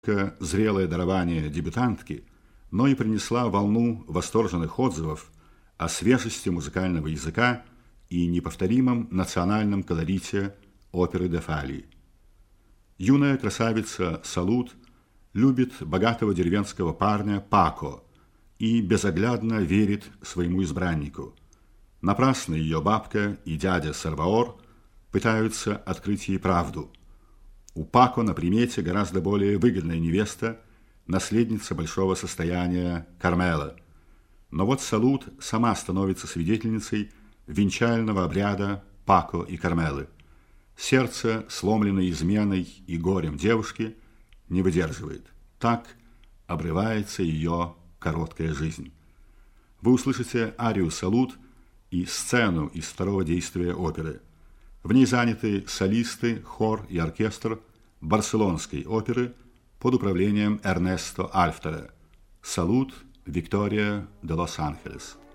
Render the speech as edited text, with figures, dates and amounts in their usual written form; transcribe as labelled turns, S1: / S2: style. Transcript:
S1: зрелое дарование дебютантки, но и принесла волну восторженных отзывов о свежести музыкального языка и неповторимом национальном колорите оперы де Фали. Юная красавица Салут любит богатого деревенского парня Пако и безоглядно верит своему избраннику. Напрасно ее бабка и дядя Сальваор пытаются открыть ей правду. У Пако на примете гораздо более выгодная невеста, наследница большого состояния Кармела. Но вот Салут сама становится свидетельницей венчального обряда Пако и Кармелы. Сердце, сломленное изменой и горем девушки, не выдерживает. Так обрывается ее короткая жизнь. Вы услышите арию Салут и сцену из второго действия оперы. В ней заняты солисты, хор и оркестр барселонской оперы под управлением Эрнесто Альфтера. Салут, Виктория де Лос-Анджелес.